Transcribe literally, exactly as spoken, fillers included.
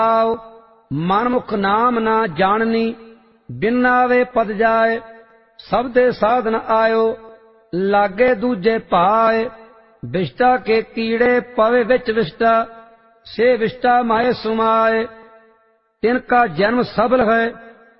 आओ मनमुख नाम ना जाननी, बिन आवे पद जाए। सब दे साधन आयो, लागे दूजे भाए। विष्टा के कीड़े पवे विच विष्टा, से विष्टा माए सुमाए। तिनका जन्म सबल है,